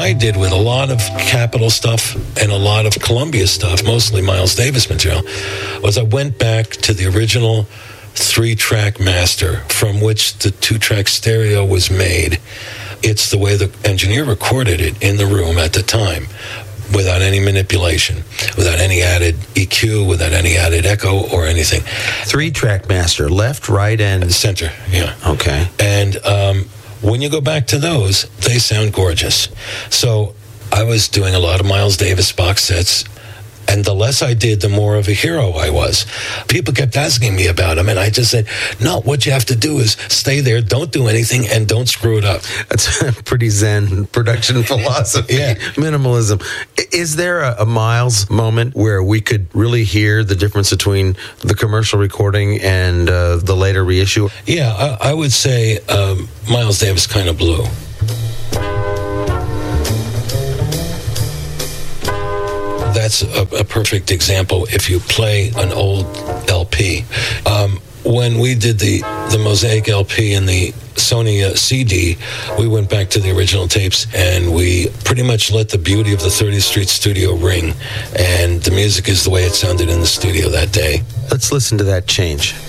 I did with a lot of Capitol stuff and a lot of Columbia stuff, mostly Miles Davis material, was I went back to the original 3-track master from which the 2-track stereo was made. It's the way the engineer recorded it in the room at the time, without any manipulation, without any added EQ, without any added echo or anything. 3-track master, left, right, and center. Yeah. Okay. And when you go back to those, they sound gorgeous. So I was doing a lot of Miles Davis box sets, and the less I did, the more of a hero I was. People kept asking me about him, and I just said, no, what you have to do is stay there, don't do anything, and don't screw it up. That's a pretty zen production philosophy. Yeah. Minimalism. Is there a Miles moment where we could really hear the difference between the commercial recording and the later reissue? Yeah, I would say Miles Davis kind of blew. That's a perfect example if you play an old LP. When we did the Mosaic LP and the Sony CD, we went back to the original tapes and we pretty much let the beauty of the 30th Street studio ring, and the music is the way it sounded in the studio that day. Let's listen to that change.